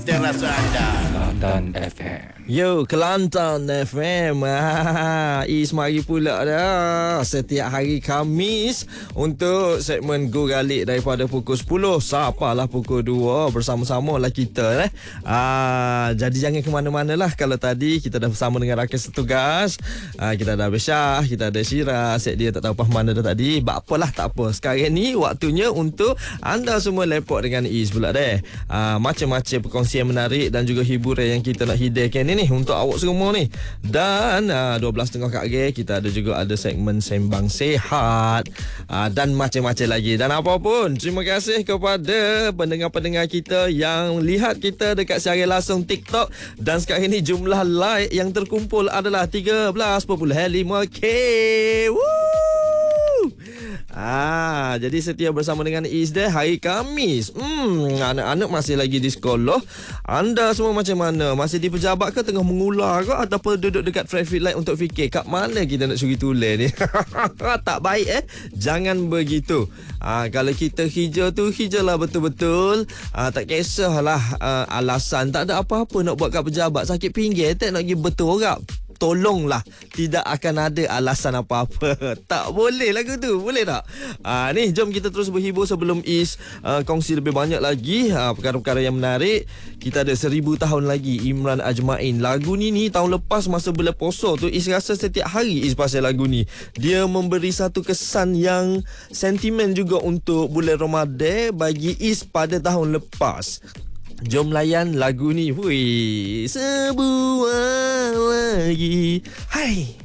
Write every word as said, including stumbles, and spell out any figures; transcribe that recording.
Terasa anda Kelantan F M. Yo, Kelantan F M. Ah, Is mari pula dah setiap hari Khamis untuk segmen Go Galik daripada pukul sepuluh sampailah pukul dua bersama-sama lah kita eh. Ah, jadi jangan ke mana-mana lah. Kalau tadi kita dah bersama dengan rakan setugas, ah, kita ada Bersyah, kita ada Syira, set dia tak tahu apa mana dah tadi. Bak apalah tak apa. Sekarang ni waktunya untuk anda semua lepot dengan Is pula deh. Ah, macam-macam perkongsian yang menarik dan juga hiburan yang kita nak hidayahkan ni, ni untuk awak semua ni. Dan uh, dua belas tiga puluh kat G kita ada juga ada segmen Sembang Sehat uh, dan macam-macam lagi. Dan apapun, terima kasih kepada pendengar-pendengar kita yang lihat kita dekat siaran langsung TikTok. Dan sekarang ni jumlah like yang terkumpul adalah tiga belas perpuluhan lima K. Woo! Ah, jadi setia bersama dengan Is deh hari Khamis. Hmm, anak-anak masih lagi di sekolah. Anda semua macam mana? Masih di pejabat ke, tengah mengular ke, ataupun duduk dekat traffic light untuk fikir kat mana kita nak suri tulen ni? Tak baik eh. Jangan begitu. Ah, kalau kita hijau tu hijaulah betul-betul. Ah, tak kisahlah ah, alasan. Tak ada apa-apa nak buat kat pejabat. Sakit pinggir tak nak pergi betul orang. Tolonglah, tidak akan ada alasan apa-apa. Tak boleh lagu tu, boleh tak? Ah, ni jom kita terus berhibur sebelum Is uh, kongsi lebih banyak lagi uh, perkara-perkara yang menarik. Kita ada seribu tahun lagi Imran Ajmain. Lagu ni ni tahun lepas masa bulan puasa tu Is rasa setiap hari Is pasal lagu ni. Dia memberi satu kesan yang sentimen juga untuk bulan Ramadan bagi Is pada tahun lepas. Jom layan lagu ni. Hui, sebuah lagi. Hai.